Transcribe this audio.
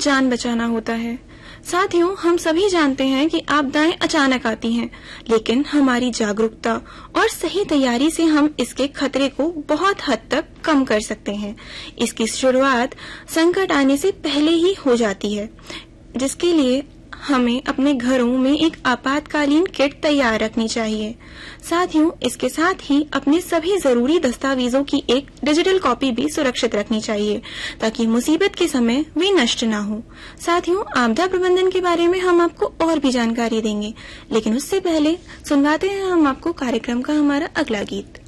जान बचाना होता है। साथियों, हम सभी जानते हैं कि आपदाएं अचानक आती हैं, लेकिन हमारी जागरूकता और सही तैयारी से हम इसके खतरे को बहुत हद तक कम कर सकते हैं। इसकी शुरुआत संकट आने से पहले ही हो जाती है, जिसके लिए हमें अपने घरों में एक आपातकालीन किट तैयार रखनी चाहिए। साथियों, इसके साथ ही अपने सभी जरूरी दस्तावेजों की एक डिजिटल कॉपी भी सुरक्षित रखनी चाहिए, ताकि मुसीबत के समय वे नष्ट ना हो। साथियों, आपदा प्रबंधन के बारे में हम आपको और भी जानकारी देंगे, लेकिन उससे पहले सुनवाते हैं हम आपको कार्यक्रम का हमारा अगला गीत।